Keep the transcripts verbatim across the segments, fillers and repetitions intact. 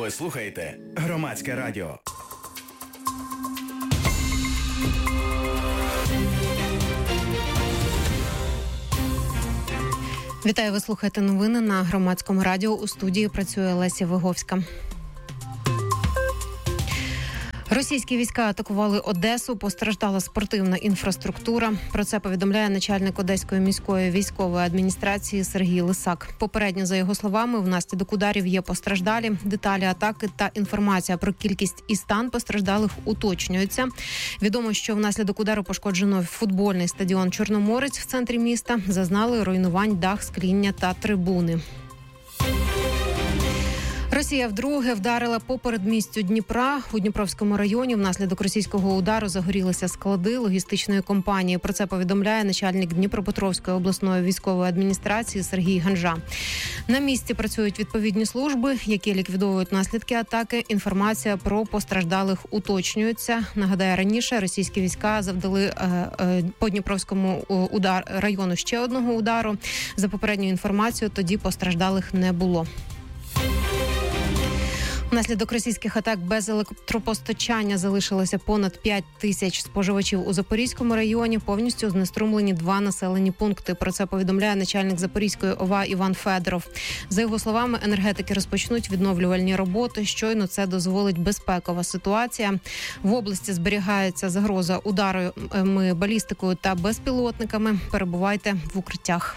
Ви слухаєте Громадське радіо. Вітаю, ви слухаєте новини на Громадському радіо. У студії працює Леся Виговська. Російські війська атакували Одесу, постраждала спортивна інфраструктура. Про це повідомляє начальник Одеської міської військової адміністрації Сергій Лисак. Попередньо, за його словами, внаслідок ударів є постраждалі. Деталі атаки та інформація про кількість і стан постраждалих уточнюються. Відомо, що внаслідок удару пошкоджено футбольний стадіон «Чорноморець» в центрі міста. Зазнали руйнувань дах, скління та трибуни. Росія вдруге вдарила по передмістю Дніпра. У Дніпровському районі внаслідок російського удару загорілися склади логістичної компанії. Про це повідомляє начальник Дніпропетровської обласної військової адміністрації Сергій Ганжа. На місці працюють відповідні служби, які ліквідовують наслідки атаки. Інформація про постраждалих уточнюється. Нагадаю, раніше російські війська завдали е, е, по Дніпровському удар, району ще одного удару. За попередньою інформацією, тоді постраждалих не було. Внаслідок російських атак без електропостачання залишилося понад п'ять тисяч споживачів у Запорізькому районі. Повністю знеструмлені два населені пункти. Про це повідомляє начальник Запорізької ОВА Іван Федоров. За його словами, енергетики розпочнуть відновлювальні роботи. Щойно це дозволить безпекова ситуація. В області зберігається загроза ударами балістикою та безпілотниками. Перебувайте в укриттях.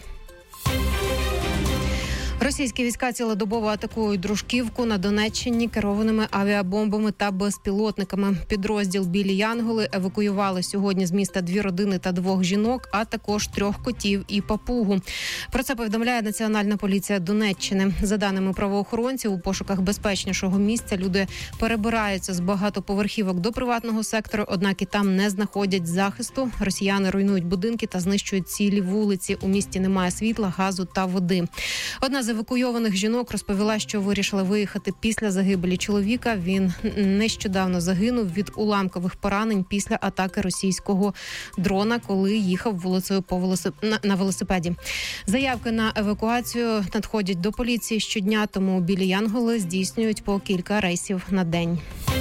Російські війська цілодобово атакують Дружківку на Донеччині керованими авіабомбами та безпілотниками. Підрозділ «Білі Янголи» евакуювали сьогодні з міста дві родини та двох жінок, а також трьох котів і папугу. Про це повідомляє Національна поліція Донеччини. За даними правоохоронців, у пошуках безпечнішого місця люди перебираються з багатоповерхівок до приватного сектору, однак і там не знаходять захисту. Росіяни руйнують будинки та знищують цілі вулиці. У місті немає світла, газу та води. Одна з евакуйованих жінок розповіла, що вирішила виїхати після загибелі чоловіка. Він нещодавно загинув від уламкових поранень після атаки російського дрона, коли їхав вулицею по велосип... на велосипеді. Заявки на евакуацію надходять до поліції щодня, тому «Білі Янголи» здійснюють по кілька рейсів на день.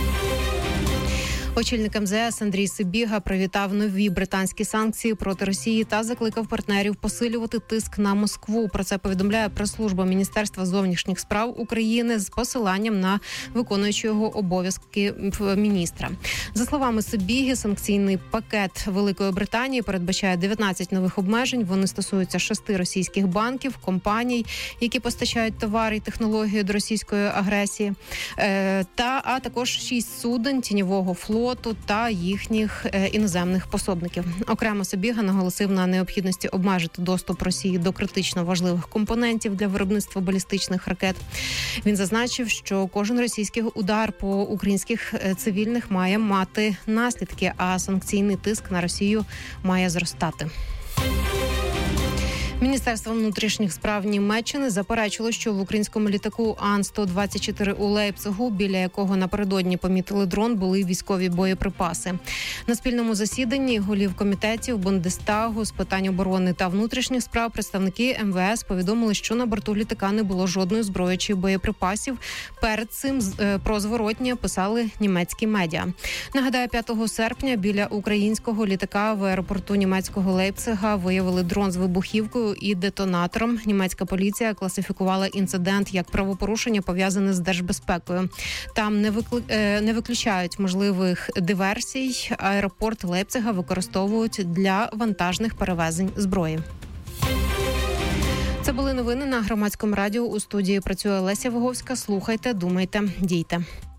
Очільник ем зе ес Андрій Сибіга привітав нові британські санкції проти Росії та закликав партнерів посилювати тиск на Москву. Про це повідомляє прес-служба Міністерства зовнішніх справ України з посиланням на виконуючого обов'язки міністра. За словами Сибіги, санкційний пакет Великої Британії передбачає дев'ятнадцять нових обмежень. Вони стосуються шести російських банків, компаній, які постачають товари і технології до російської агресії, та а також шість суден тіньового флоту та їхніх е, іноземних пособників. Окремо Сибіга наголосив на необхідності обмежити доступ Росії до критично важливих компонентів для виробництва балістичних ракет. Він зазначив, що кожен російський удар по українських цивільних має мати наслідки, а санкційний тиск на Росію має зростати. Міністерство внутрішніх справ Німеччини заперечило, що в українському літаку Ан сто двадцять чотири у Лейпцигу, біля якого напередодні помітили дрон, були військові боєприпаси. На спільному засіданні голів комітетів Бундестагу з питань оборони та внутрішніх справ представники ем ве ес повідомили, що на борту літака не було жодної зброї чи боєприпасів. Перед цим про зворотнє писали німецькі медіа. Нагадаю, п'ятого серпня біля українського літака в аеропорту німецького Лейпцига виявили дрон з вибухівкою і детонатором. Німецька поліція класифікувала інцидент як правопорушення, пов'язане з держбезпекою. Там не, викли... не виключають можливих диверсій. Аеропорт Лейпцига використовують для вантажних перевезень зброї. Це були новини на Громадському радіо. У студії працює Леся Виговська. Слухайте, думайте, дійте.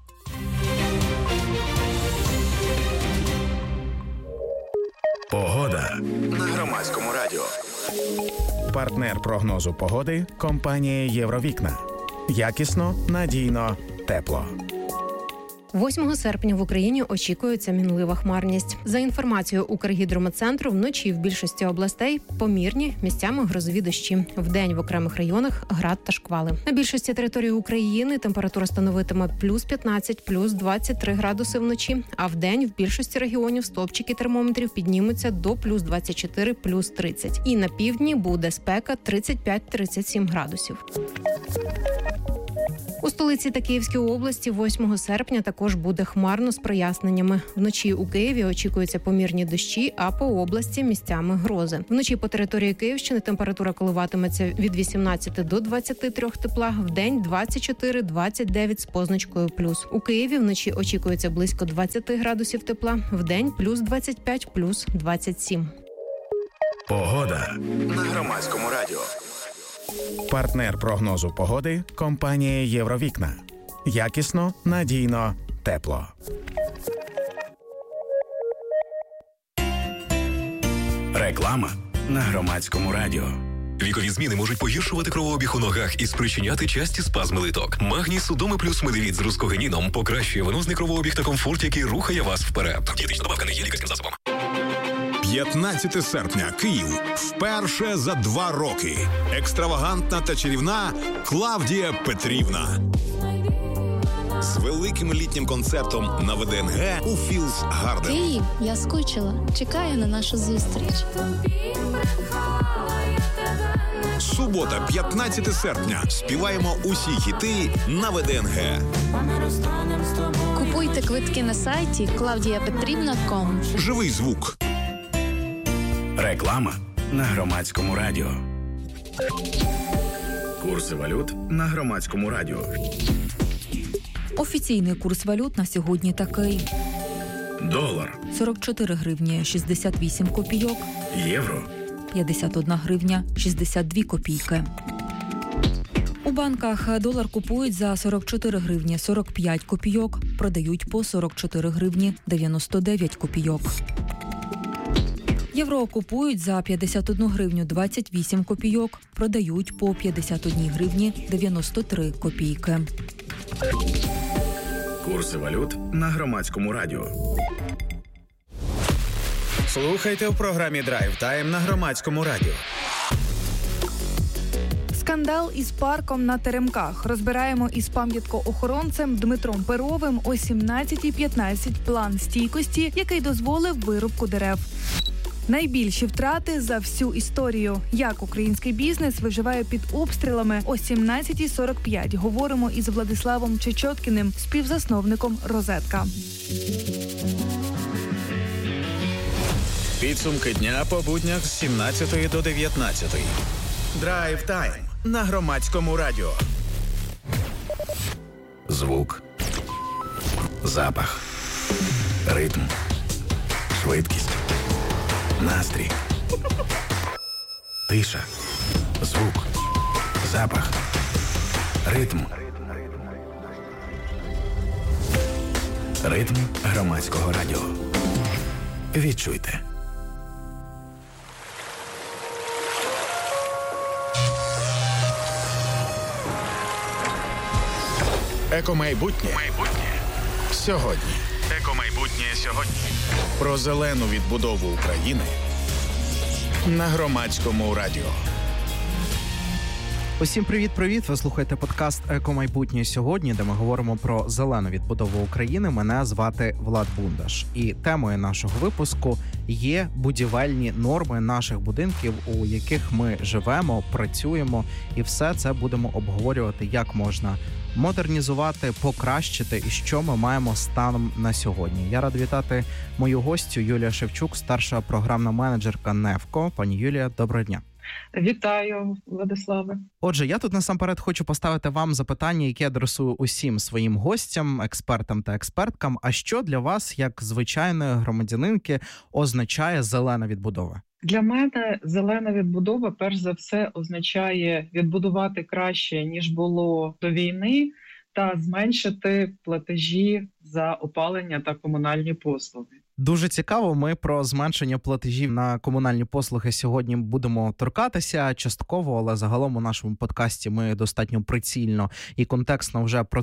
Погода на Громадському радіо. Партнер прогнозу погоди – компанія «Євровікна». Якісно, надійно, тепло. восьмого серпня в Україні очікується мінлива хмарність. За інформацією Укргідрометцентру, вночі в більшості областей помірні, місцями грозові дощі. Вдень в окремих районах град та шквали. На більшості території України температура становитиме плюс п'ятнадцять, плюс двадцять три градуси вночі, а вдень в більшості регіонів стовпчики термометрів піднімуться до плюс двадцять чотири, плюс тридцять. І на півдні буде спека тридцять п'ять - тридцять сім градусів. У столиці та Київській області восьмого серпня також буде хмарно з проясненнями. Вночі у Києві очікуються помірні дощі, а по області місцями грози. Вночі по території Київщини температура коливатиметься від вісімнадцяти до двадцяти трьох тепла, вдень двадцять чотири - двадцять дев'ять з позначкою плюс. У Києві вночі очікується близько двадцяти градусів тепла, вдень плюс двадцять п'ять, плюс двадцять сім. Погода на Громадському радіо. Партнер прогнозу погоди – компанія «Євровікна». Якісно, надійно, тепло. Реклама на Громадському радіо. Вікові зміни можуть погіршувати кровообіг у ногах і спричиняти часті спазми литок. Магній Судоми плюс Медевіт з рускогеніном покращує венозний кровообіг та комфорт, який рухає вас вперед. Дієтична добавка не є лікарським засобом. п'ятнадцяте серпня. Київ. Вперше за два роки. Екстравагантна та чарівна Клавдія Петрівна. З великим літнім концертом на ВДНГ у Філс Гарден. Київ, я скучила. Чекаю на нашу зустріч. Субота, п'ятнадцяте серпня. Співаємо усі хіти на ВДНГ. Купуйте квитки на сайті клавдія петрівна крапка ком. Живий звук. Реклама на Громадському радіо. Курси валют на Громадському радіо. Офіційний курс валют на сьогодні такий. Долар сорок чотири гривні шістдесят вісім копійок. Євро п'ятдесят одна гривня шістдесят дві копійки. У банках долар купують за сорок чотири гривні сорок п'ять копійок, продають по сорок чотири гривні дев'яносто дев'ять копійок. Євро купують за п'ятдесят одну гривню двадцять вісім копійок, продають по п'ятдесят одну гривні дев'яносто три копійки. Курси валют на Громадському радіо. Слухайте в програмі «Драйв Тайм» на Громадському радіо. Скандал із парком на Теремках. Розбираємо із пам'яткоохоронцем Дмитром Перовим о сімнадцятій п'ятнадцять план стійкості, який дозволив вирубку дерев. Найбільші втрати за всю історію. Як український бізнес виживає під обстрілами о сімнадцятій сорок п'ять. Говоримо із Владиславом Чечоткіним, співзасновником «Розетка». Підсумки дня по буднях з сімнадцятої до дев'ятнадцятої. Драйв Тайм на Громадському радіо. Звук, запах, ритм, швидкість, настрій, тиша, звук, запах, ритм. Ритм Громадського радіо. Відчуйте. Екомайбутнє. Майбутнє. Сьогодні. Екомайбутнє сьогодні. Про зелену відбудову України на Громадському радіо. Усім привіт-привіт! Ви слухаєте подкаст «Екомайбутнє сьогодні», де ми говоримо про зелену відбудову України. Мене звати Влад Бундаш. І темою нашого випуску є будівельні норми наших будинків, у яких ми живемо, працюємо. І все це будемо обговорювати, як можна модернізувати, покращити і що ми маємо станом на сьогодні. Я радий вітати мою гостю Юлія Шевчук, старша програмна менеджерка «Невко». Пані Юлія, доброго дня. Вітаю, Владиславе. Отже, я тут насамперед хочу поставити вам запитання, яке адресую усім своїм гостям, експертам та експерткам. А що для вас, як звичайної громадянинки, означає зелена відбудова? Для мене зелена відбудова, перш за все, означає відбудувати краще, ніж було до війни, та зменшити платежі за опалення та комунальні послуги. Дуже цікаво, ми про зменшення платежів на комунальні послуги сьогодні будемо торкатися частково, але загалом у нашому подкасті ми достатньо прицільно і контекстно вже про це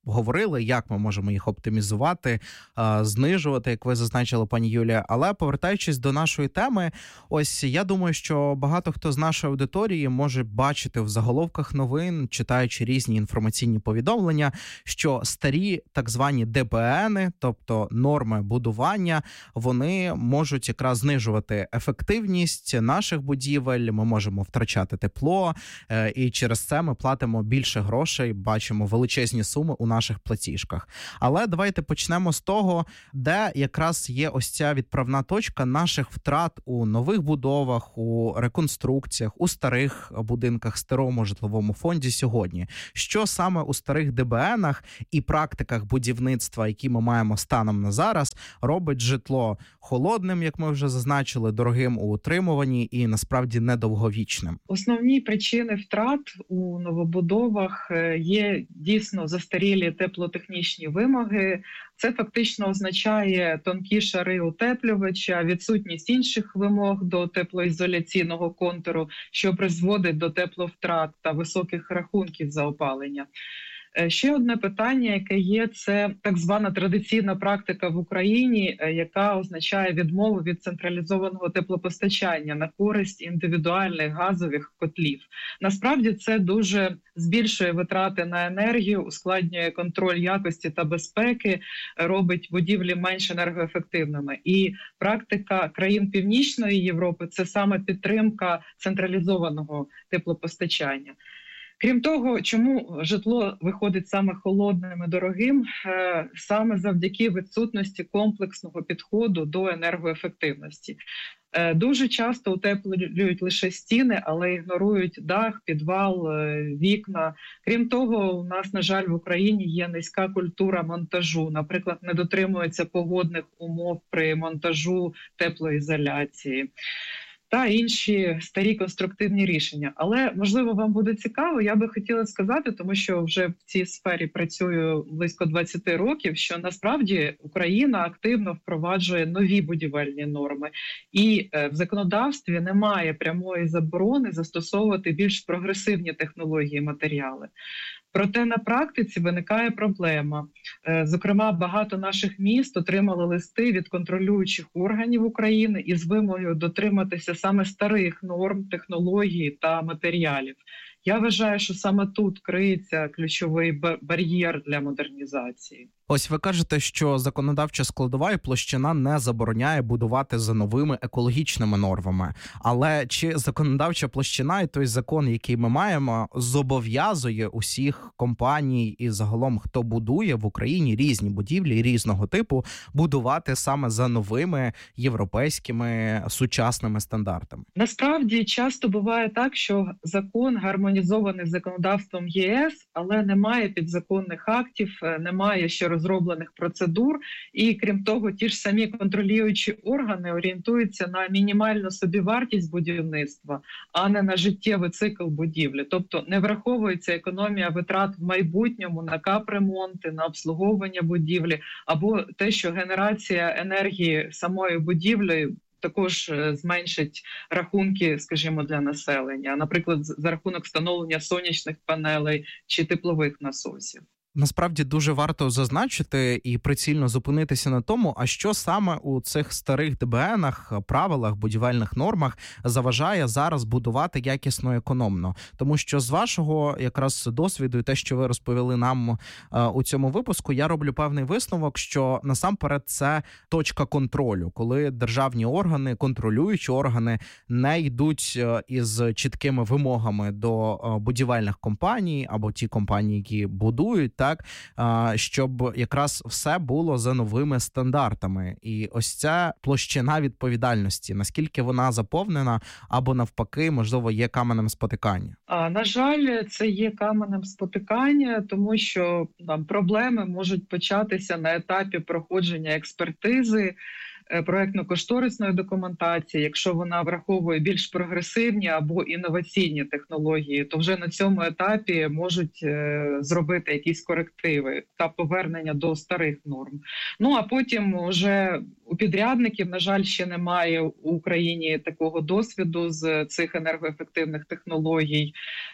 говорили, як ми можемо їх оптимізувати, знижувати, як ви зазначили, пані Юлія. Але повертаючись до нашої теми, ось я думаю, що багато хто з нашої аудиторії може бачити в заголовках новин, читаючи різні інформаційні повідомлення, що старі так звані де пе ени, тобто норми будування, вони можуть якраз знижувати ефективність наших будівель, ми можемо втрачати тепло, і через це ми платимо більше грошей, бачимо величезні суми у наших платіжках. Але давайте почнемо з того, де якраз є ось ця відправна точка наших втрат у нових будовах, у реконструкціях, у старих будинках, старому житловому фонді сьогодні. Що саме у старих де бе енах і практиках будівництва, які ми маємо станом на зараз, робить житло холодним, як ми вже зазначили, дорогим у утримуванні і насправді недовговічним? Основні причини втрат у новобудовах є дійсно застарілі теплотехнічні вимоги. Це фактично означає тонкі шари утеплювача, відсутність інших вимог до теплоізоляційного контуру, що призводить до тепловтрат та високих рахунків за опалення. Ще одне питання, яке є, це так звана традиційна практика в Україні, яка означає відмову від централізованого теплопостачання на користь індивідуальних газових котлів. Насправді це дуже збільшує витрати на енергію, ускладнює контроль якості та безпеки, робить будівлі менш енергоефективними. І практика країн Північної Європи – це саме підтримка централізованого теплопостачання. Крім того, чому житло виходить саме холодним і дорогим? Саме завдяки відсутності комплексного підходу до енергоефективності. Дуже часто утеплюють лише стіни, але ігнорують дах, підвал, вікна. Крім того, у нас, на жаль, в Україні є низька культура монтажу. Наприклад, не дотримуються погодних умов при монтажу теплоізоляції та інші старі конструктивні рішення. Але, можливо, вам буде цікаво, я би хотіла сказати, тому що вже в цій сфері працюю близько двадцять років, що насправді Україна активно впроваджує нові будівельні норми. І в законодавстві немає прямої заборони застосовувати більш прогресивні технології і матеріали. Проте на практиці виникає проблема. Зокрема, багато наших міст отримали листи від контролюючих органів України із вимогою дотриматися саме старих норм, технологій та матеріалів. Я вважаю, що саме тут криється ключовий бар'єр для модернізації. Ось ви кажете, що законодавча складова і площина не забороняє будувати за новими екологічними нормами. Але чи законодавча площина і той закон, який ми маємо, зобов'язує усіх компаній і загалом, хто будує в Україні різні будівлі різного типу, будувати саме за новими європейськими сучасними стандартами? Насправді, часто буває так, що закон гармонізований з законодавством ЄС, але немає підзаконних актів, немає ще розроблених процедур, і крім того, ті ж самі контролюючі органи орієнтуються на мінімальну собівартість будівництва, а не на життєвий цикл будівлі. Тобто не враховується економія витрат в майбутньому на капремонти, на обслуговування будівлі, або те, що генерація енергії самої будівлі також зменшить рахунки, скажімо, для населення, наприклад, за рахунок встановлення сонячних панелей чи теплових насосів. Насправді дуже варто зазначити і прицільно зупинитися на тому, а що саме у цих старих де бе енах, правилах, будівельних нормах заважає зараз будувати якісно і економно. Тому що з вашого якраз досвіду і те, що ви розповіли нам у цьому випуску, я роблю певний висновок, що насамперед це точка контролю, коли державні органи, контролюючі органи не йдуть із чіткими вимогами до будівельних компаній або ті компанії, які будують, так, щоб якраз все було за новими стандартами. І ось ця площина відповідальності, наскільки вона заповнена, або навпаки, можливо, є каменем спотикання? А, на жаль, це є каменем спотикання, тому що там проблеми можуть початися на етапі проходження експертизи, проектно-кошторисної документації. Якщо вона враховує більш прогресивні або інноваційні технології, то вже на цьому етапі можуть е, зробити якісь корективи та повернення до старих норм. Ну а потім вже у підрядників, на жаль, ще немає у Україні такого досвіду з цих енергоефективних технологій.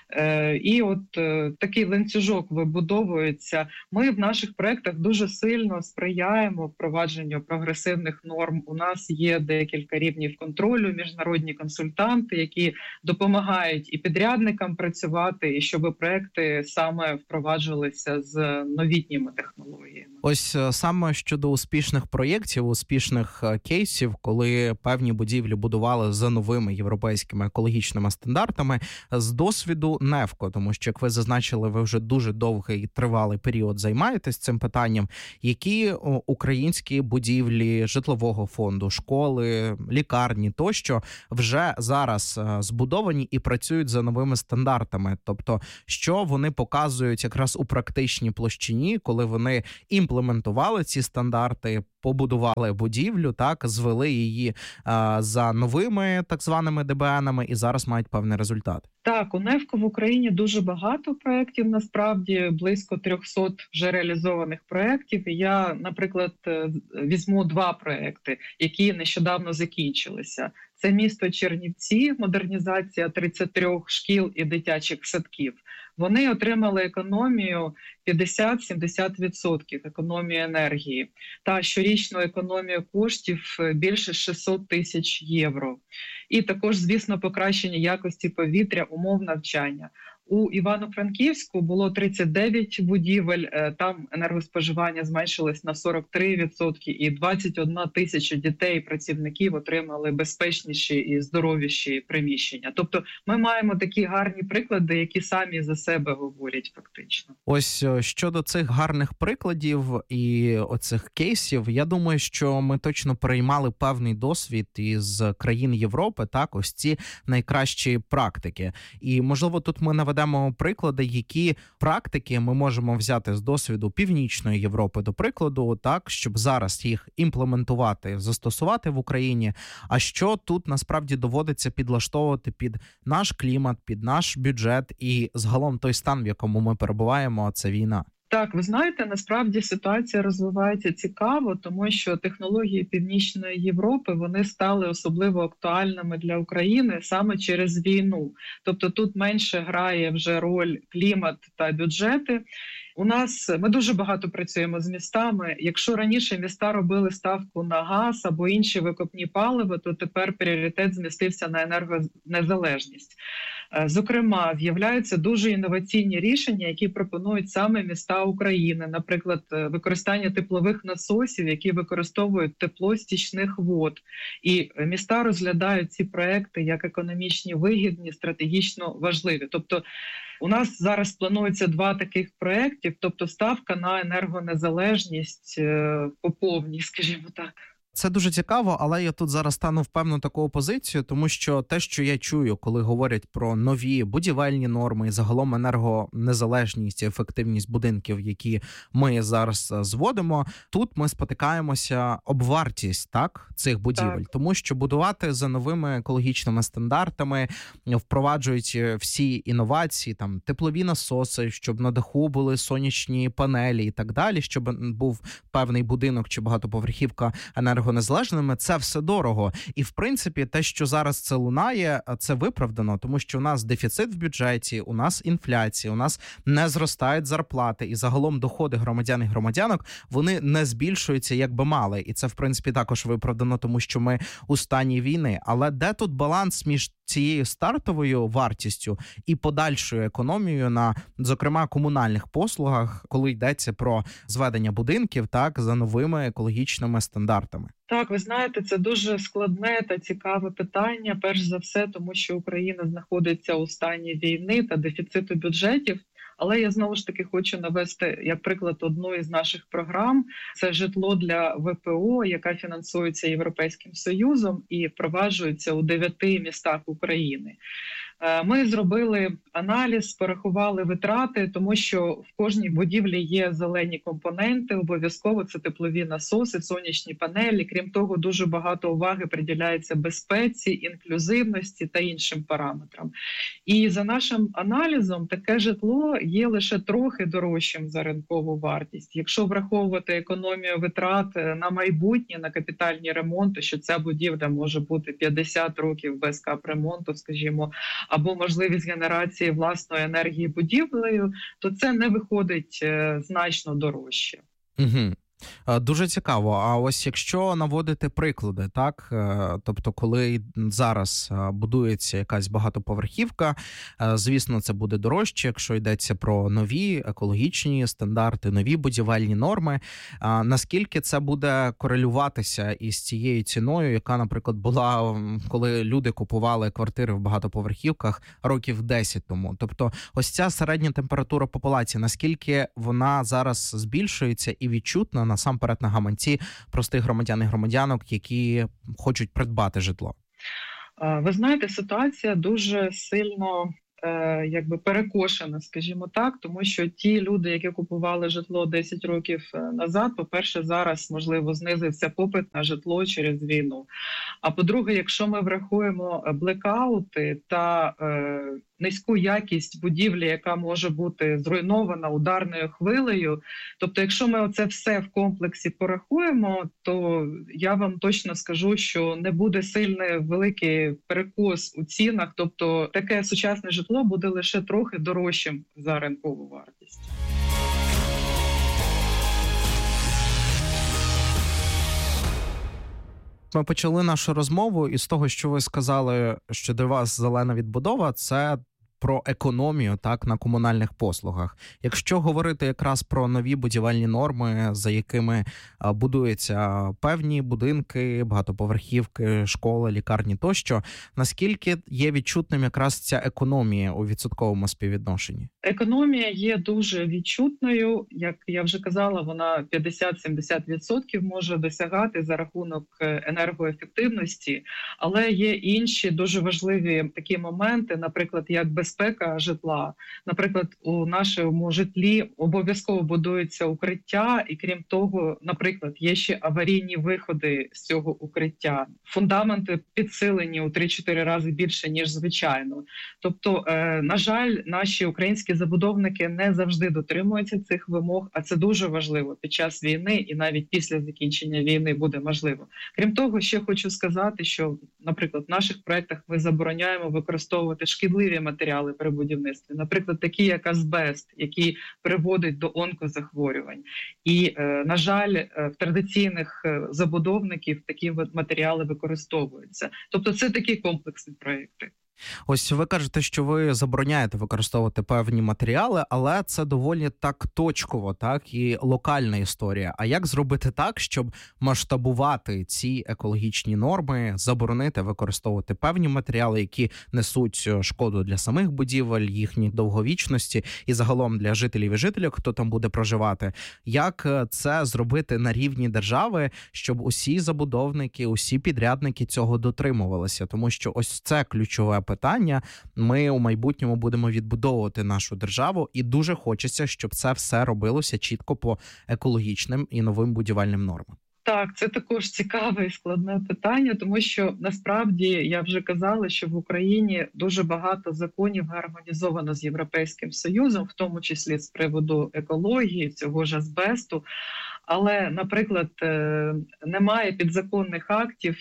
І от такий ланцюжок вибудовується. Ми в наших проєктах дуже сильно сприяємо впровадженню прогресивних норм. У нас є декілька рівнів контролю, міжнародні консультанти, які допомагають і підрядникам працювати, і щоб проекти саме впроваджувалися з новітніми технологіями. Ось саме щодо успішних проєктів, успішних кейсів, коли певні будівлі будували за новими європейськими екологічними стандартами, з досвіду НЕФКО, тому що, як ви зазначили, ви вже дуже довгий тривалий період займаєтесь цим питанням. Які українські будівлі житлового фонду, школи, лікарні тощо вже зараз збудовані і працюють за новими стандартами? Тобто, що вони показують якраз у практичній площині, коли вони імплементували ці стандарти, побудували будівлю, так, звели її а, за новими так званими де бе енами і зараз мають певний результат? Так, у НЕФКО в Україні дуже багато проєктів, насправді близько триста вже реалізованих проєктів. І я, наприклад, візьму два проєкти, які нещодавно закінчилися. Це місто Чернівці, модернізація тридцять три шкіл і дитячих садків. Вони отримали економію п'ятдесят-сімдесят відсотків економії енергії та щорічну економію коштів більше шістсот тисяч євро. І також, звісно, покращення якості повітря, умов навчання. У Івано-Франківську було тридцять дев'ять будівель, там енергоспоживання зменшилось на сорок три відсотки, і двадцять одна тисяча дітей і працівників отримали безпечніші і здоровіші приміщення. Тобто ми маємо такі гарні приклади, які самі за себе говорять фактично. Ось щодо цих гарних прикладів і оцих кейсів, я думаю, що ми точно переймали певний досвід із країн Європи, так, ось ці найкращі практики. І, можливо, тут ми наведемо приклади, які практики ми можемо взяти з досвіду Північної Європи, до прикладу, так, щоб зараз їх імплементувати, застосувати в Україні. А що тут насправді доводиться підлаштовувати під наш клімат, під наш бюджет і загалом той стан, в якому ми перебуваємо, це війна? Так, ви знаєте, насправді ситуація розвивається цікаво, тому що технології Північної Європи, вони стали особливо актуальними для України саме через війну. Тобто тут менше грає вже роль клімат та бюджети. У нас, ми дуже багато працюємо з містами. Якщо раніше міста робили ставку на газ або інші викопні палива, то тепер пріоритет змістився на енергонезалежність. Зокрема, з'являються дуже інноваційні рішення, які пропонують саме міста України. Наприклад, використання теплових насосів, які використовують тепло стічних вод. І міста розглядають ці проекти як економічні вигідні, стратегічно важливі. Тобто у нас зараз планується два таких проєктів, тобто ставка на енергонезалежність по повній, скажімо так. Це дуже цікаво, але я тут зараз стану в певну таку позицію, тому що те, що я чую, коли говорять про нові будівельні норми і загалом енергонезалежність і ефективність будинків, які ми зараз зводимо, тут ми спотикаємося об вартість, так, цих будівель. Так. Тому що будувати за новими екологічними стандартами, впроваджують всі інновації, там теплові насоси, щоб на даху були сонячні панелі і так далі, щоб був певний будинок чи багатоповерхівка енергонезалежними, це все дорого. І, в принципі, те, що зараз це лунає, це виправдано, тому що у нас дефіцит в бюджеті, у нас інфляція, у нас не зростають зарплати, і загалом доходи громадян і громадянок, вони не збільшуються, як би мали. І це, в принципі, також виправдано, тому що ми у стані війни. Але де тут баланс між цією стартовою вартістю і подальшою економією на, зокрема, комунальних послугах, коли йдеться про зведення будинків, так, за новими екологічними стандартами? Так, ви знаєте, це дуже складне та цікаве питання, перш за все, тому що Україна знаходиться у стані війни та дефіциту бюджетів. Але я знову ж таки хочу навести, як приклад, одну із наших програм. Це житло для ве пе о, яка фінансується Європейським Союзом і впроваджується у дев'яти містах України. Ми зробили аналіз, порахували витрати, тому що в кожній будівлі є зелені компоненти, обов'язково це теплові насоси, сонячні панелі. Крім того, дуже багато уваги приділяється безпеці, інклюзивності та іншим параметрам. І за нашим аналізом, таке житло є лише трохи дорожчим за ринкову вартість. Якщо враховувати економію витрат на майбутнє, на капітальні ремонти, що ця будівля може бути п'ятдесят років без капремонту, скажімо, або можливість генерації власної енергії будівлею, то це не виходить значно дорожче. Угу. Дуже цікаво. А ось якщо наводити приклади, так, тобто коли зараз будується якась багатоповерхівка, звісно, це буде дорожче, якщо йдеться про нові екологічні стандарти, нові будівельні норми. Наскільки це буде корелюватися із цією ціною, яка, наприклад, була, коли люди купували квартири в багатоповерхівках років десять тому? Тобто ось ця середня температура популяції, наскільки вона зараз збільшується і відчутна насамперед на гаманці простих громадян і громадянок, які хочуть придбати житло? Ви знаєте, ситуація дуже сильно якби перекошена, скажімо так, тому що ті люди, які купували житло десять років назад, по-перше, зараз, можливо, знизився попит на житло через війну. А по-друге, якщо ми врахуємо блекаути та е, низьку якість будівлі, яка може бути зруйнована ударною хвилею, тобто якщо ми оце все в комплексі порахуємо, то я вам точно скажу, що не буде сильний великий перекос у цінах, тобто таке сучасне житло буде лише трохи дорожчим за ринкову вартість. Ми почали нашу розмову із того, що ви сказали, що для вас зелена відбудова – це про економію, так, на комунальних послугах. Якщо говорити якраз про нові будівельні норми, за якими будуються певні будинки, багатоповерхівки, школи, лікарні тощо, наскільки є відчутним якраз ця економія у відсотковому співвідношенні? Економія є дуже відчутною. Як я вже казала, вона п'ятдесят-сімдесят відсотків може досягати за рахунок енергоефективності, але є інші дуже важливі такі моменти, наприклад, як безпека Безпека житла. Наприклад, у нашому житлі обов'язково будується укриття, і крім того, наприклад, є ще аварійні виходи з цього укриття. Фундаменти підсилені у три-чотири рази більше, ніж звичайно. Тобто, е, на жаль, наші українські забудовники не завжди дотримуються цих вимог, а це дуже важливо під час війни і навіть після закінчення війни буде можливо. Крім того, ще хочу сказати, що, наприклад, в наших проєктах ми забороняємо використовувати шкідливі матеріали при будівництві, наприклад, такі як азбест, який приводить до онкозахворювань. І, на жаль, в традиційних забудовників такі матеріали використовуються. Тобто це такі комплексні проєкти. Ось ви кажете, що ви забороняєте використовувати певні матеріали, але це доволі так точково, так, і локальна історія. А як зробити так, щоб масштабувати ці екологічні норми, заборонити використовувати певні матеріали, які несуть шкоду для самих будівель, їхній довговічності і загалом для жителів і жителів, хто там буде проживати? Як це зробити на рівні держави, щоб усі забудовники, усі підрядники цього дотримувалися? Тому що ось це ключове питання. Ми у майбутньому будемо відбудовувати нашу державу, і дуже хочеться, щоб це все робилося чітко по екологічним і новим будівельним нормам. Так, це також цікаве і складне питання, тому що насправді, я вже казала, що в Україні дуже багато законів гармонізовано з Європейським Союзом, в тому числі з приводу екології, цього ж азбесту. Але, наприклад, немає підзаконних актів,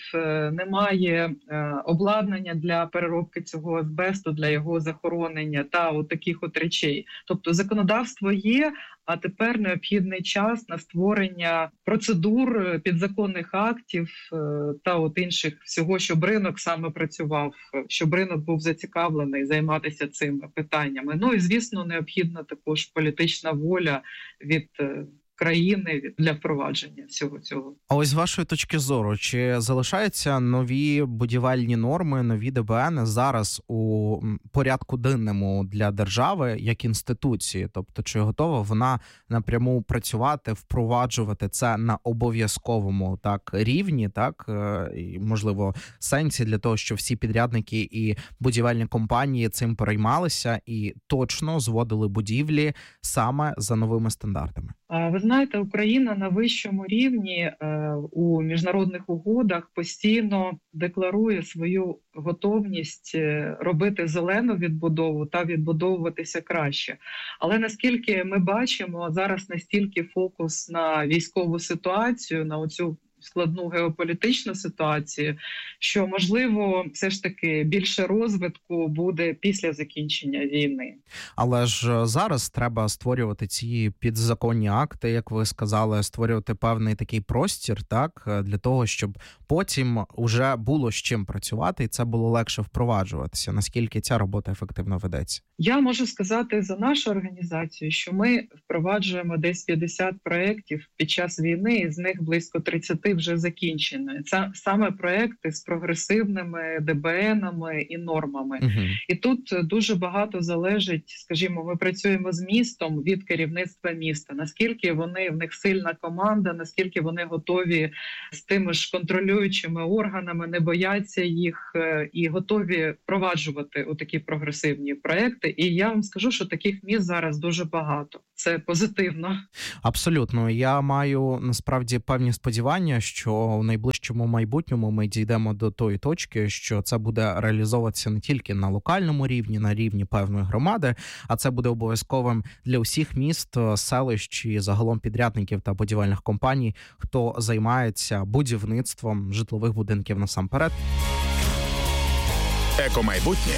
немає обладнання для переробки цього азбесту, для його захоронення та от таких от речей. Тобто законодавство є, а тепер необхідний час на створення процедур, підзаконних актів та от інших всього, щоб ринок саме працював, щоб ринок був зацікавлений займатися цими питаннями. Ну і, звісно, необхідна також політична воля від країни для впровадження всього цього. А ось з вашої точки зору, чи залишаються нові будівельні норми, нові ДБН зараз у порядку денному для держави як інституції? Тобто, чи готова вона напряму працювати, впроваджувати це на обов'язковому так рівні, так, і, можливо, сенсі для того, щоб всі підрядники і будівельні компанії цим переймалися і точно зводили будівлі саме за новими стандартами? Ви знаєте, Україна на вищому рівні у міжнародних угодах постійно декларує свою готовність робити зелену відбудову та відбудовуватися краще. Але наскільки ми бачимо, зараз настільки фокус на військову ситуацію, на оцю складну геополітичну ситуацію, що, можливо, все ж таки більше розвитку буде після закінчення війни. Але ж зараз треба створювати ці підзаконні акти, як ви сказали, створювати певний такий простір, так, для того, щоб потім уже було з чим працювати і це було легше впроваджуватися. Наскільки ця робота ефективно ведеться? Я можу сказати за нашу організацію, що ми впроваджуємо десь п'ятдесят проєктів під час війни, і з них близько тридцять вже закінчено. Це саме проєкти з прогресивними де бе енами і нормами. Угу. І тут дуже багато залежить, скажімо, ми працюємо з містом від керівництва міста. Наскільки вони, в них сильна команда, наскільки вони готові з тими ж контролюючими органами, не бояться їх і готові впроваджувати у такі прогресивні проекти. І я вам скажу, що таких міст зараз дуже багато. Це позитивно. Абсолютно. Я маю насправді певні сподівання, що у найближчому майбутньому ми дійдемо до тої точки, що це буде реалізовуватися не тільки на локальному рівні, на рівні певної громади, а це буде обов'язковим для усіх міст, селищ і загалом підрядників та будівельних компаній, хто займається будівництвом житлових будинків насамперед. Екомайбутнє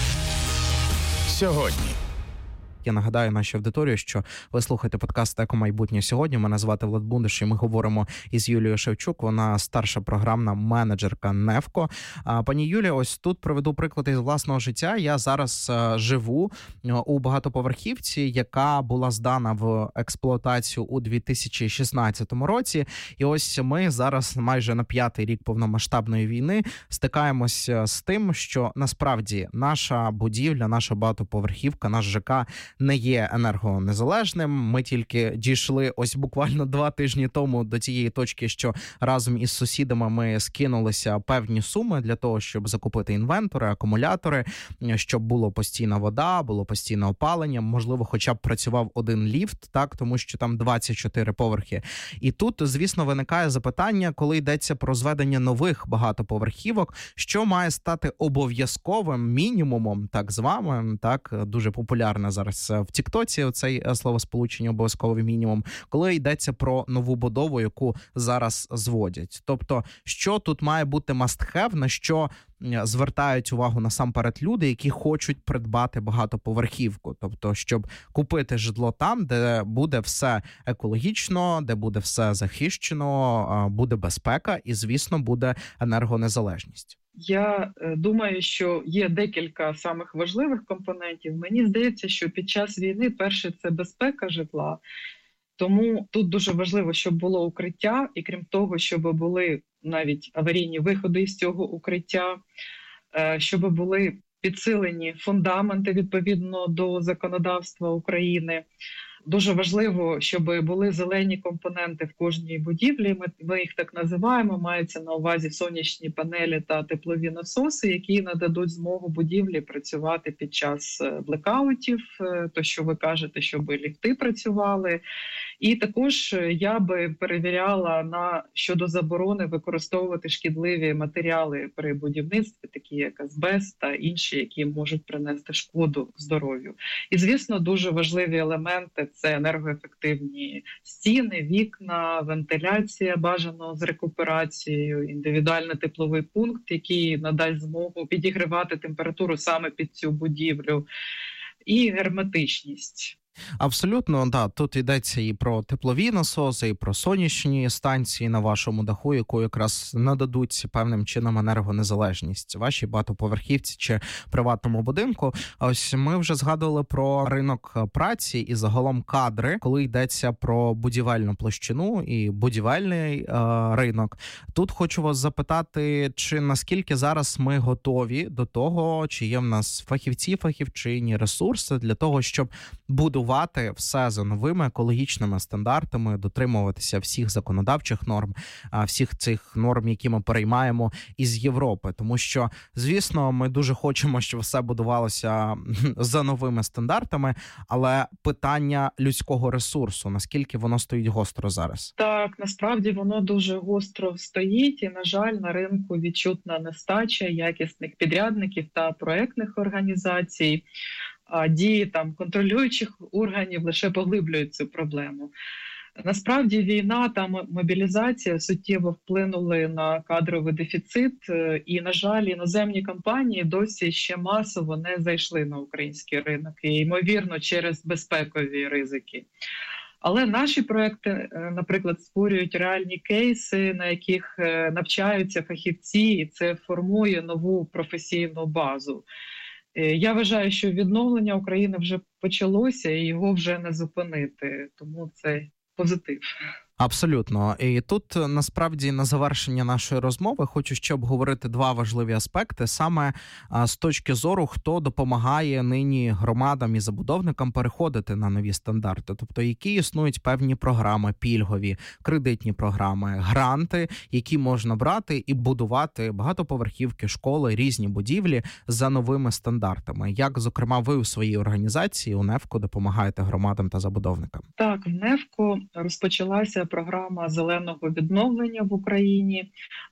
сьогодні. Я нагадаю нашій аудиторії, що ви слухаєте подкаст «Екомайбутнє сьогодні». Мене звати Влад Бундаш, і ми говоримо із Юлією Шевчук. Вона старша програмна менеджерка «Нефко». Пані Юлія, ось тут приведу приклад із власного життя. Я зараз живу у багатоповерхівці, яка була здана в експлуатацію у дві тисячі шістнадцятому році. І ось ми зараз майже на п'ятий рік повномасштабної війни стикаємося з тим, що насправді наша будівля, наша багатоповерхівка, наш ЖК – не є енергонезалежним. Ми тільки дійшли ось буквально два тижні тому до тієї точки, що разом із сусідами ми скинулися певні суми для того, щоб закупити інвентори, акумулятори, щоб було постійна вода, було постійне опалення, можливо, хоча б працював один ліфт, так, тому що там двадцять чотири поверхи. І тут, звісно, виникає запитання, коли йдеться про зведення нових багатоповерхівок, що має стати обов'язковим мінімумом, так званим, так, дуже популярне зараз в Тіктоці цей словосполучення «обов'язковий мінімум», коли йдеться про нову будову, яку зараз зводять. Тобто, що тут має бути must-have, на що звертають увагу насамперед люди, які хочуть придбати багатоповерхівку. Тобто, щоб купити житло там, де буде все екологічно, де буде все захищено, буде безпека і, звісно, буде енергонезалежність. Я думаю, що є декілька самих важливих компонентів. Мені здається, що під час війни перше – це безпека житла. Тому тут дуже важливо, щоб було укриття, і крім того, щоб були навіть аварійні виходи із цього укриття, щоб були підсилені фундаменти відповідно до законодавства України. Дуже важливо, щоб були зелені компоненти в кожній будівлі, ми, ми їх так називаємо, мається на увазі сонячні панелі та теплові насоси, які нададуть змогу будівлі працювати під час блекаутів, то, що ви кажете, щоб ліфти працювали. І також я би перевіряла на щодо заборони використовувати шкідливі матеріали при будівництві, такі як азбест та інші, які можуть принести шкоду здоров'ю. І, звісно, дуже важливі елементи – це енергоефективні стіни, вікна, вентиляція, бажано з рекуперацією, індивідуальний тепловий пункт, який надасть змогу підігрівати температуру саме під цю будівлю, і герметичність. Абсолютно, да. Тут йдеться і про теплові насоси, і про сонячні станції на вашому даху, яку якраз нададуть певним чином енергонезалежність вашій багатоповерхівці чи приватному будинку. Ось ми вже згадували про ринок праці і загалом кадри, коли йдеться про будівельну площину і будівельний е, ринок. Тут хочу вас запитати, чи наскільки зараз ми готові до того, чи є в нас фахівці, фахівчині, ресурси для того, щоб будувати все за новими екологічними стандартами, дотримуватися всіх законодавчих норм, всіх цих норм, які ми переймаємо із Європи. Тому що, звісно, ми дуже хочемо, щоб все будувалося за новими стандартами, але питання людського ресурсу, наскільки воно стоїть гостро зараз? Так, насправді воно дуже гостро стоїть, і, на жаль, на ринку відчутна нестача якісних підрядників та проектних організацій. Дії там контролюючих органів лише поглиблюють цю проблему. Насправді війна та мобілізація суттєво вплинули на кадровий дефіцит, і, на жаль, іноземні компанії досі ще масово не зайшли на український ринок, і, ймовірно, через безпекові ризики. Але наші проекти, наприклад, створюють реальні кейси, на яких навчаються фахівці, і це формує нову професійну базу. Я вважаю, що відновлення України вже почалося, і його вже не зупинити, тому це позитив. Абсолютно. І тут, насправді, на завершення нашої розмови хочу ще обговорити два важливі аспекти. Саме з точки зору, хто допомагає нині громадам і забудовникам переходити на нові стандарти. Тобто, які існують певні програми, пільгові, кредитні програми, гранти, які можна брати і будувати багатоповерхівки, школи, різні будівлі за новими стандартами. Як, зокрема, ви у своїй організації, у НЕФКО, допомагаєте громадам та забудовникам? Так, в НЕФКО розпочалася програма зеленого відновлення в Україні.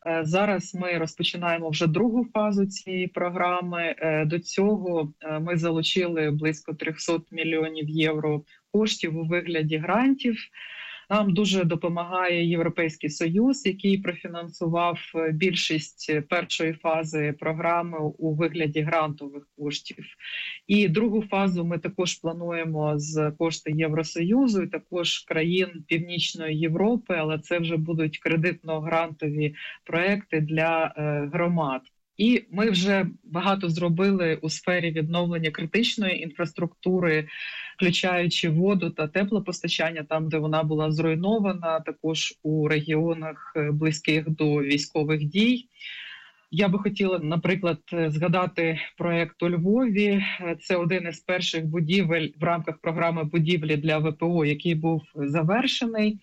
Зараз ми розпочинаємо вже другу фазу цієї програми. До цього ми залучили близько триста мільйонів євро коштів у вигляді грантів. Нам дуже допомагає Європейський Союз, який профінансував більшість першої фази програми у вигляді грантових коштів. І другу фазу ми також плануємо з коштів Євросоюзу і також країн Північної Європи, але це вже будуть кредитно-грантові проекти для громад. І ми вже багато зробили у сфері відновлення критичної інфраструктури, включаючи воду та теплопостачання там, де вона була зруйнована, також у регіонах близьких до військових дій. Я би хотіла, наприклад, згадати проєкт у Львові. Це один із перших будівель в рамках програми будівлі для ВПО, який був завершений.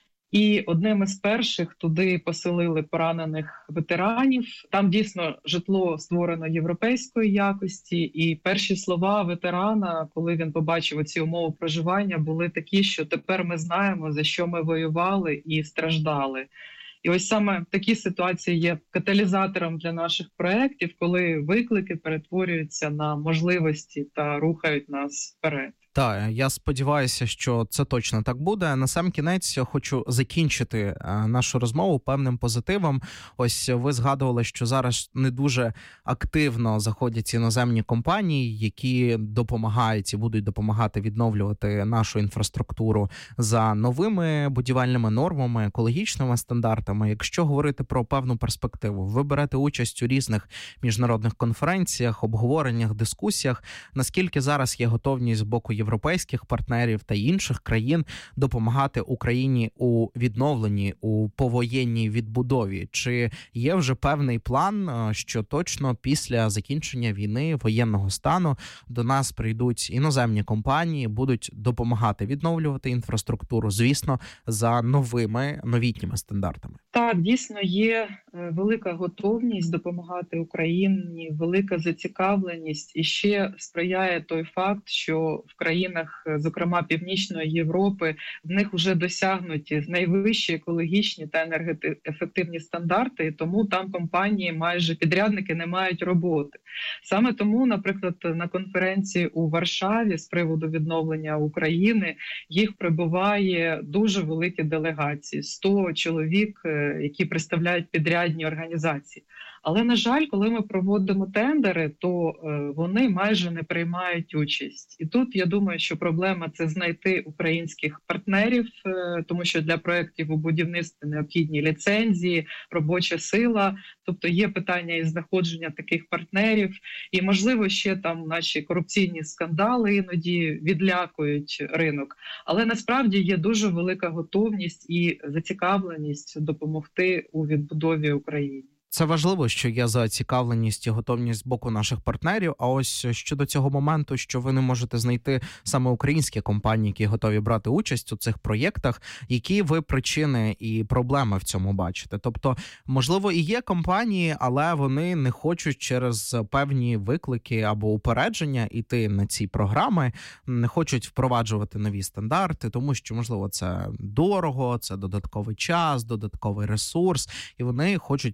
І одним із перших туди поселили поранених ветеранів. Там дійсно житло створено європейської якості. І перші слова ветерана, коли він побачив ці умови проживання, були такі, що тепер ми знаємо, за що ми воювали і страждали. І ось саме такі ситуації є каталізатором для наших проєктів, коли виклики перетворюються на можливості та рухають нас вперед. Так, я сподіваюся, що це точно так буде. На сам кінець хочу закінчити нашу розмову певним позитивом. Ось ви згадували, що зараз не дуже активно заходять іноземні компанії, які допомагають і будуть допомагати відновлювати нашу інфраструктуру за новими будівельними нормами, екологічними стандартами. Якщо говорити про певну перспективу, ви берете участь у різних міжнародних конференціях, обговореннях, дискусіях. Наскільки зараз є готовність з боку європейських партнерів та інших країн допомагати Україні у відновленні, у повоєнній відбудові? Чи є вже певний план, що точно після закінчення війни, воєнного стану до нас прийдуть іноземні компанії, будуть допомагати відновлювати інфраструктуру, звісно, за новими, новітніми стандартами? Так, дійсно є велика готовність допомагати Україні, велика зацікавленість. І ще сприяє той факт, що в країнах, зокрема Північної Європи, в них вже досягнуті найвищі екологічні та енергоефективні стандарти, і тому там компанії, майже підрядники, не мають роботи. Саме тому, наприклад, на конференції у Варшаві з приводу відновлення України їх прибуває дуже великі делегації, сто чоловік, які представляють підрядні організації. Але, на жаль, коли ми проводимо тендери, то вони майже не приймають участь. І тут, я думаю, що проблема – це знайти українських партнерів, тому що для проєктів у будівництві необхідні ліцензії, робоча сила. Тобто є питання із знаходження таких партнерів. І, можливо, ще там наші корупційні скандали іноді відлякують ринок. Але насправді є дуже велика готовність і зацікавленість допомогти у відбудові України. Це важливо, що є зацікавленість і готовність з боку наших партнерів. А ось щодо цього моменту, що ви не можете знайти саме українські компанії, які готові брати участь у цих проєктах, які ви причини і проблеми в цьому бачите? Тобто, можливо, і є компанії, але вони не хочуть через певні виклики або упередження йти на ці програми, не хочуть впроваджувати нові стандарти, тому що, можливо, це дорого, це додатковий час, додатковий ресурс, і вони хочуть продовжувати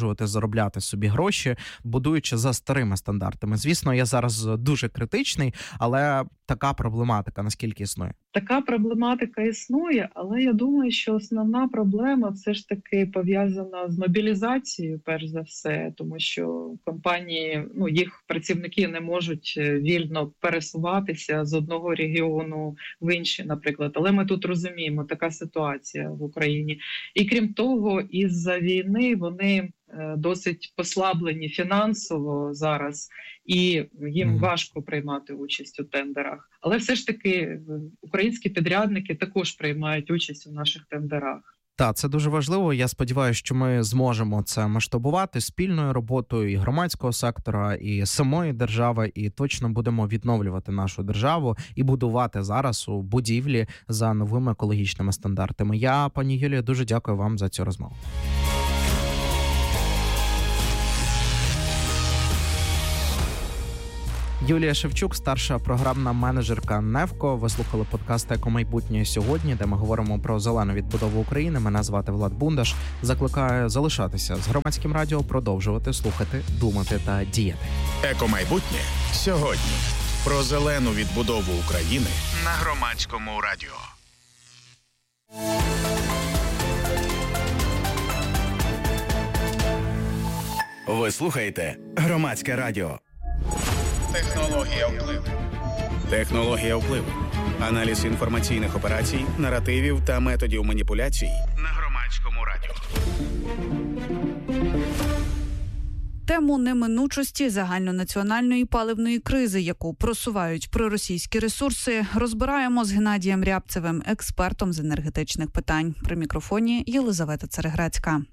продовжувати заробляти собі гроші, будуючи за старими стандартами. Звісно, я зараз дуже критичний, але така проблематика наскільки існує? Така проблематика існує, але я думаю, що основна проблема все ж таки пов'язана з мобілізацією, перш за все, тому що компанії, ну, їх працівники не можуть вільно пересуватися з одного регіону в інший, наприклад. Але ми тут розуміємо, така ситуація в Україні. І крім того, із-за війни вони досить послаблені фінансово зараз, і їм mm-hmm. важко приймати участь у тендерах. Але все ж таки українські підрядники також приймають участь у наших тендерах. Так, це дуже важливо. Я сподіваюся, що ми зможемо це масштабувати спільною роботою і громадського сектора, і самої держави, і точно будемо відновлювати нашу державу і будувати зараз у будівлі за новими екологічними стандартами. Я, пані Юлія, дуже дякую вам за цю розмову. Юлія Шевчук, старша програмна менеджерка НЕВКО. Ви слухали подкаст «Екомайбутнє сьогодні», де ми говоримо про зелену відбудову України. Мене звати Влад Бундаш. Закликаю залишатися з Громадським радіо, продовжувати слухати, думати та діяти. «Екомайбутнє сьогодні». Про зелену відбудову України на Громадському радіо. Ви слухаєте Громадське радіо. Технологія впливу. Технологія впливу. Аналіз інформаційних операцій, наративів та методів маніпуляцій на Громадському радіо. Тему неминучості загальнонаціональної паливної кризи, яку просувають проросійські ресурси, розбираємо з Геннадієм Рябцевим, експертом з енергетичних питань. При мікрофоні Єлизавета Цареградська.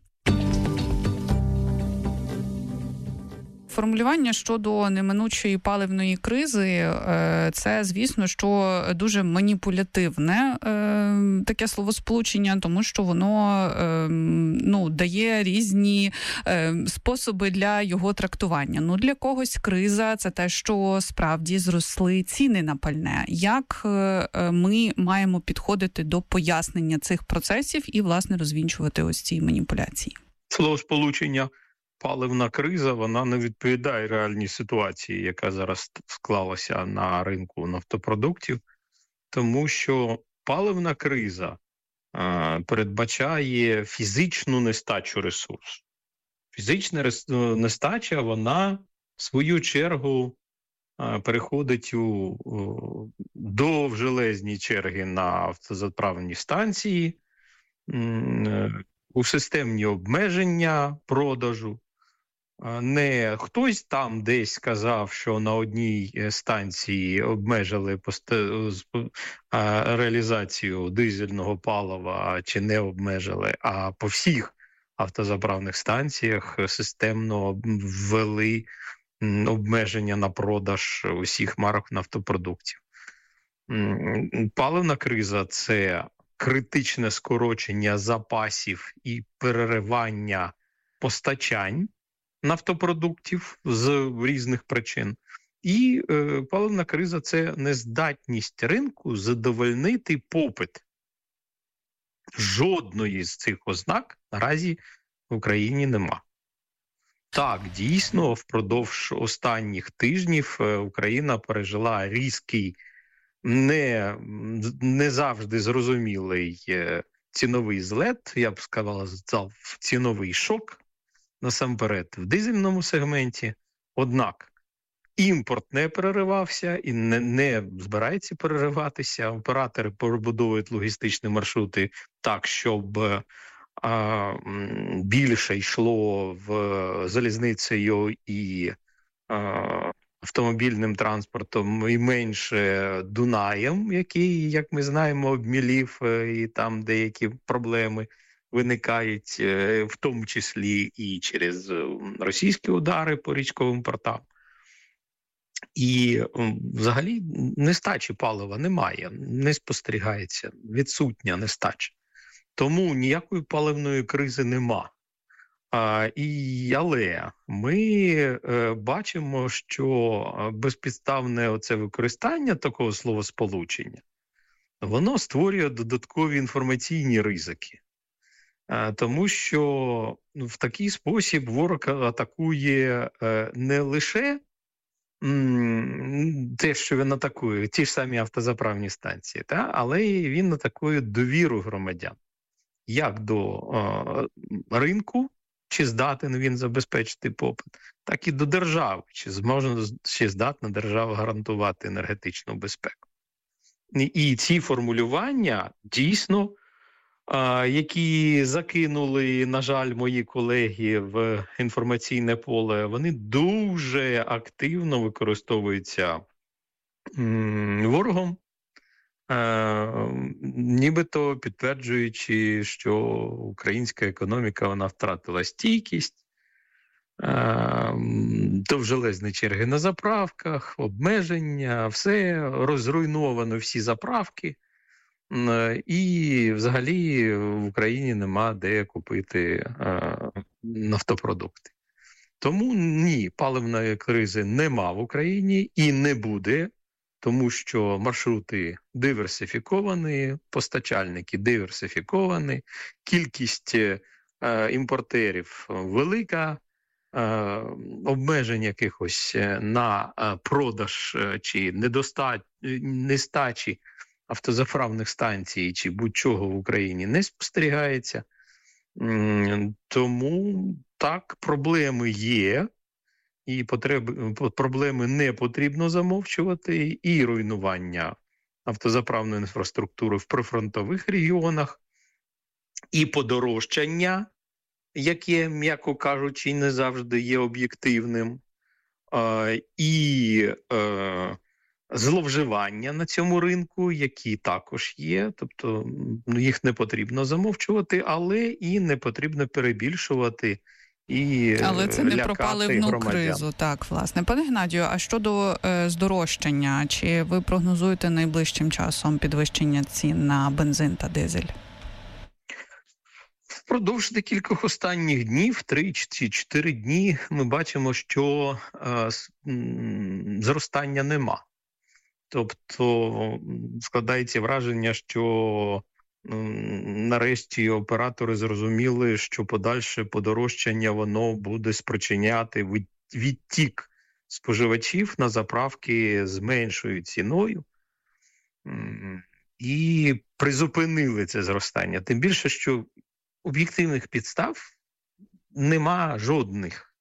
Формулювання щодо неминучої паливної кризи – це, звісно, що дуже маніпулятивне таке словосполучення, тому що воно ну, дає різні способи для його трактування. Ну, для когось криза – це те, що справді зросли ціни на пальне. Як ми маємо підходити до пояснення цих процесів і, власне, розвінчувати ось ці маніпуляції? Словосполучення паливна криза, вона не відповідає реальній ситуації, яка зараз склалася на ринку нафтопродуктів, тому що паливна криза е, передбачає фізичну нестачу ресурсу. Фізична рес... нестача, вона в свою чергу е, переходить у, у довжелезні черги на автозаправні станції, е, у системні обмеження продажу. Не хтось там десь сказав, що на одній станції обмежили реалізацію дизельного палива чи не обмежили, а по всіх автозаправних станціях системно ввели обмеження на продаж усіх марок нафтопродуктів. Паливна криза – це критичне скорочення запасів і переривання постачань нафтопродуктів з різних причин. І е, паливна криза – це нездатність ринку задовольнити попит. Жодної з цих ознак наразі в Україні нема. Так, дійсно, впродовж останніх тижнів Україна пережила різкий, не, не завжди зрозумілий ціновий злет, я б сказав, ціновий шок, насамперед, в дизельному сегменті. Однак імпорт не переривався і не, не збирається перериватися. Оператори перебудовують логістичні маршрути так, щоб а, більше йшло в залізницею і а, автомобільним транспортом і менше Дунаєм, який, як ми знаємо, обмілів, і там деякі проблеми виникають, в тому числі і через російські удари по річковим портам. І взагалі нестачі палива немає, не спостерігається, відсутня нестача. Тому ніякої паливної кризи нема. А, і, але ми е, бачимо, що безпідставне оце використання такого словосполучення, воно створює додаткові інформаційні ризики. Тому що в такий спосіб ворог атакує не лише те, що він атакує, ті ж самі автозаправні станції, та? Але і він атакує довіру громадян. Як до е, ринку, чи здатен він забезпечити попит, так і до держави, чи зможе, чи здатна держава гарантувати енергетичну безпеку. І, і ці формулювання дійсно, е, які закинули, на жаль, мої колеги в інформаційне поле, вони дуже активно використовуються м, ворогом, Е, нібито підтверджуючи, що українська економіка вона втратила стійкість, е, довжелезні черги на заправках, обмеження, все розруйновано, всі заправки, е, і взагалі в Україні нема де купити е, нафтопродукти. Тому ні, паливної кризи нема в Україні і не буде, тому що маршрути диверсифіковані, постачальники диверсифіковані, кількість е, імпортерів велика, е, обмежень якихось на продаж чи недостач... нестачі автозаправних станцій чи будь-чого в Україні не спостерігається. Тому так, проблеми є. І потреби, проблеми не потрібно замовчувати, і руйнування автозаправної інфраструктури в прифронтових регіонах, і подорожчання, яке, м'яко кажучи, не завжди є об'єктивним, і зловживання на цьому ринку, які також є, тобто їх не потрібно замовчувати, але і не потрібно перебільшувати. І Але це не про паливну громадян. кризу, так, власне. Пане Геннадію, а щодо е, здорожчання, чи ви прогнозуєте найближчим часом підвищення цін на бензин та дизель? Впродовж декількох останніх днів, три чи чотири дні, ми бачимо, що е, зростання нема. Тобто складається враження, що нарешті оператори зрозуміли, що подальше подорожчання воно буде спричиняти відтік споживачів на заправки з меншою ціною і призупинили це зростання. Тим більше, що об'єктивних підстав нема жодних.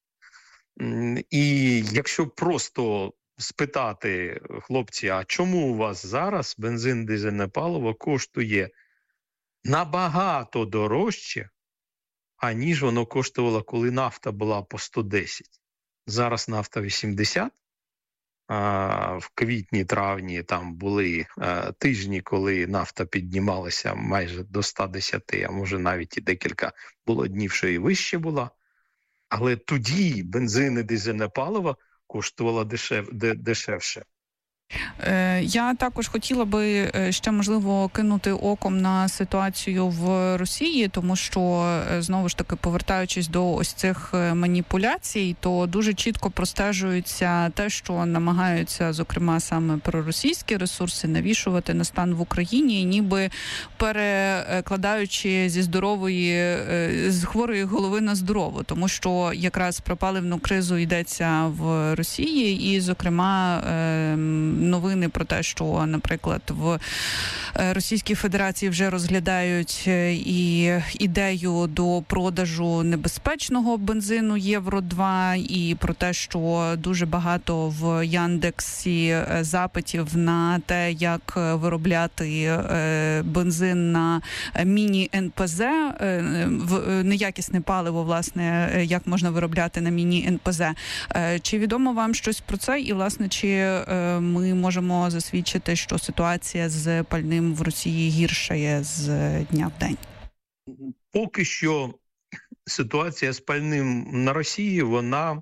І якщо просто спитати, хлопці, а чому у вас зараз бензин, дизельне паливо коштує набагато дорожче, аніж воно коштувало, коли нафта була по сто десять. Зараз нафта вісімдесят. А в квітні-травні там були а, тижні, коли нафта піднімалася майже до сто десять, а може навіть і декілька було днів, що і вище була. Але тоді бензин і дизельне паливо коштувало дешев, дешевше. Я також хотіла би ще, можливо, кинути оком на ситуацію в Росії, тому що, знову ж таки, повертаючись до ось цих маніпуляцій, то дуже чітко простежується те, що намагаються, зокрема, саме проросійські ресурси навішувати на стан в Україні, ніби перекладаючи зі здорової, з хворої голови на здорову, тому що якраз про паливну кризу йдеться в Росії і, зокрема, новини про те, що, наприклад, в Російській Федерації вже розглядають і ідею до продажу небезпечного бензину Євро два, і про те, що дуже багато в Яндексі запитів на те, як виробляти бензин на міні-ен пе зе, неякісне паливо, власне, як можна виробляти на міні-ен пе зе. Чи відомо вам щось про це? І, власне, чи ми можемо засвідчити, що ситуація з пальним в Росії гіршає з дня в день? Поки що ситуація з пальним на Росії, вона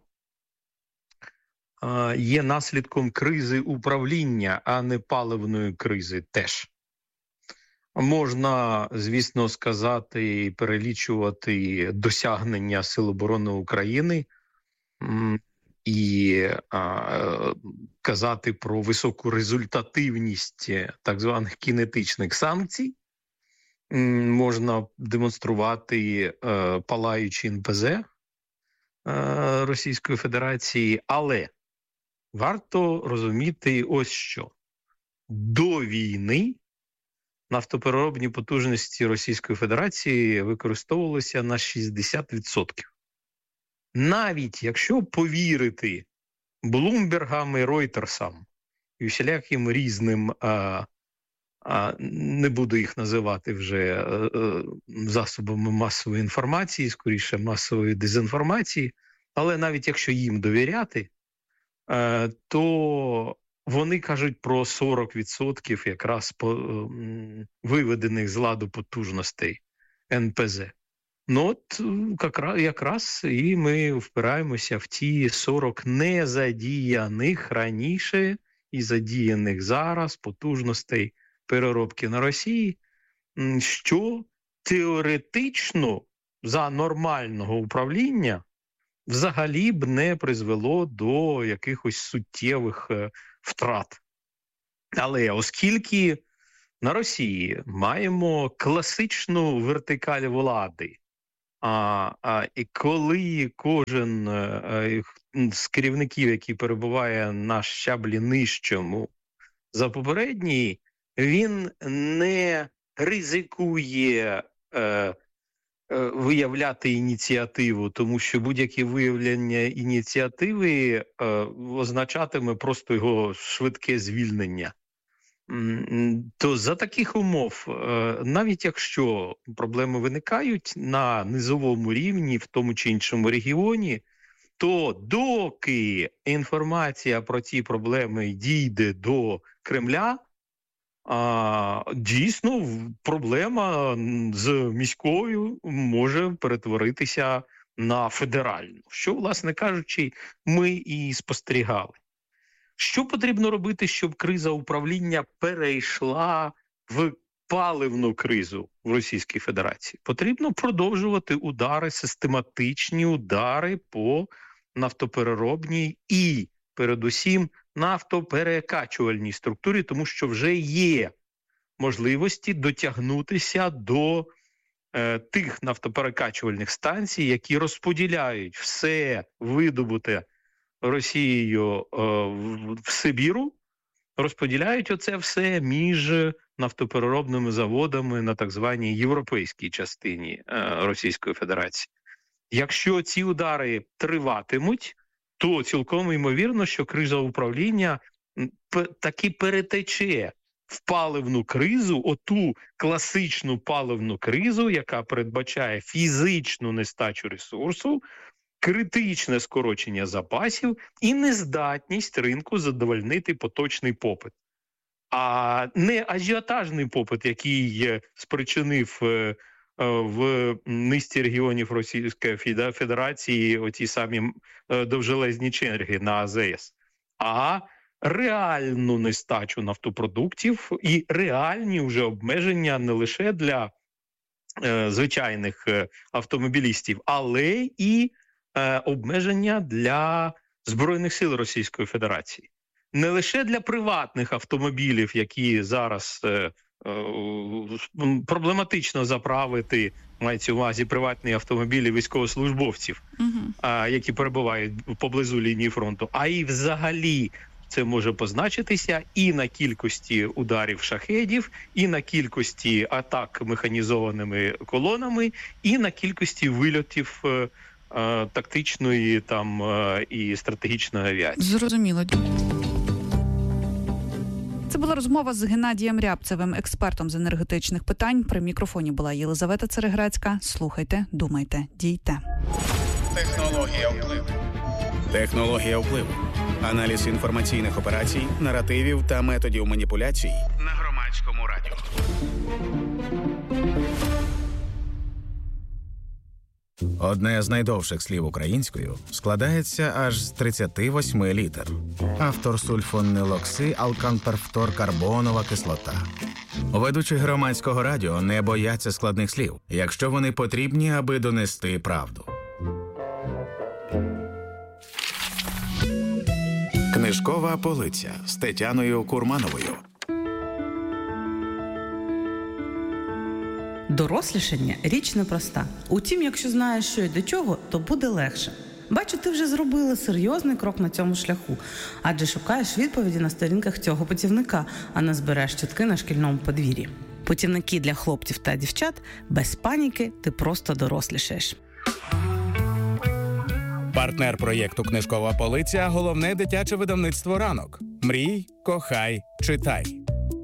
е, є наслідком кризи управління, а не паливної кризи теж. Можна, звісно, сказати і перелічувати досягнення Сил оборони України і а, казати про високу результативність так званих кінетичних санкцій, можна демонструвати е, палаючі ен пе зет е, Російської Федерації, але варто розуміти ось що. До війни нафтопереробні потужності Російської Федерації використовувалися на шістдесят відсотків. Навіть якщо повірити Блумбергам і Ройтерсам і всіляким різним, а, а, не буду їх називати вже а, а, засобами масової інформації, скоріше масової дезінформації, але навіть якщо їм довіряти, а, то вони кажуть про сорок відсотків якраз по, м, виведених з ладу потужностей ен пе зет. Ну от якраз, якраз і ми впираємося в ті сорок незадіяних раніше і задіяних зараз потужностей переробки на Росії, що теоретично за нормального управління взагалі б не призвело до якихось суттєвих втрат. Але оскільки на Росії маємо класичну вертикаль влади, А, а і коли кожен а, з керівників, який перебуває на щаблі нижчому за попередній, він не ризикує е, е, виявляти ініціативу, тому що будь-яке виявлення ініціативи е, означатиме просто його швидке звільнення. То за таких умов, навіть якщо проблеми виникають на низовому рівні, в тому чи іншому регіоні, то доки інформація про ці проблеми дійде до Кремля, дійсно проблема з міською може перетворитися на федеральну, що, власне кажучи, ми і спостерігали. Що потрібно робити, щоб криза управління перейшла в паливну кризу в Російській Федерації? Потрібно продовжувати удари, систематичні удари по нафтопереробній і, передусім, нафтоперекачувальній структурі, тому що вже є можливості дотягнутися до е, тих нафтоперекачувальних станцій, які розподіляють все видобуте Росією е, в Сибіру, розподіляють оце все між нафтопереробними заводами на так званій європейській частині е, Російської Федерації. Якщо ці удари триватимуть, то цілком ймовірно, що криза управління п- таки перетече в паливну кризу, оту класичну паливну кризу, яка передбачає фізичну нестачу ресурсу, критичне скорочення запасів і нездатність ринку задовольнити поточний попит. А не ажіотажний попит, який спричинив в низці регіонів Російської Федерації оті самі довжелезні черги на а зе ес, а реальну нестачу нафтопродуктів і реальні вже обмеження не лише для е, звичайних автомобілістів, але і е, обмеження для Збройних сил Російської Федерації. Не лише для приватних автомобілів, які зараз е, е, проблематично заправити, мається в увазі приватні автомобілі військовослужбовців, uh-huh. е, які перебувають поблизу лінії фронту, а і взагалі це може позначитися і на кількості ударів шахедів, і на кількості атак механізованими колонами, і на кількості вильотів е, е, тактичної там е, і стратегічної авіації. Зрозуміло. Це була розмова з Геннадієм Рябцевим, експертом з енергетичних питань. При мікрофоні була Єлизавета Цереграцька. Слухайте, думайте, дійте. Технологія впливу. Технологія впливу. Аналіз інформаційних операцій, наративів та методів маніпуляцій на Громадському радіо. Одне з найдовших слів українською складається аж з тридцяти восьми літер. Автор сульфонилокси-алканперфторкарбонова кислота. Ведучі Громадського радіо не бояться складних слів, якщо вони потрібні, аби донести правду. Книжкова полиця з Тетяною Курмановою. Дорослішання – річ непроста. Утім, якщо знаєш, що і до чого, то буде легше. Бачу, ти вже зробила серйозний крок на цьому шляху, адже шукаєш відповіді на сторінках цього путівника, а не збереш чутки на шкільному подвір'ї. Путівники для хлопців та дівчат – без паніки ти просто дорослішаєш. Партнер проєкту «Книжкова полиця» – головне дитяче видавництво «Ранок». Мрій, кохай, читай.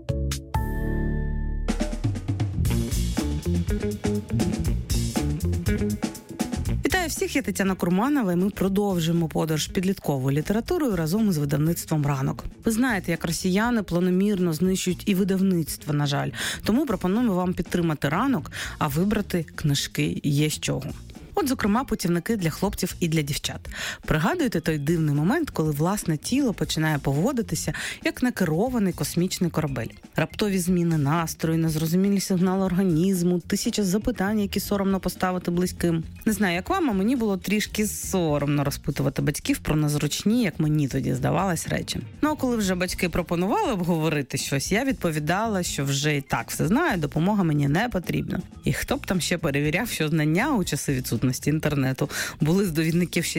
Вітаю всіх, я Тетяна Курманова, і ми продовжуємо подорож підлітковою літературою разом із видавництвом «Ранок». Ви знаєте, як росіяни планомірно знищують і видавництво, на жаль. Тому пропонуємо вам підтримати «Ранок», а вибрати книжки є з чого. От, зокрема, путівники для хлопців і для дівчат. Пригадуєте той дивний момент, коли власне тіло починає поводитися як некерований космічний корабель? Раптові зміни настрою, незрозумілі сигнали організму, тисяча запитань, які соромно поставити близьким. Не знаю, як вам, а мені було трішки соромно розпитувати батьків про незручні, як мені тоді здавалось, речі. Ну, а коли вже батьки пропонували обговорити щось, я відповідала, що вже і так все знаю, допомога мені не потрібна. І хто б там ще перевіряв, що знання у часи відсутності інтернету були з довідників ще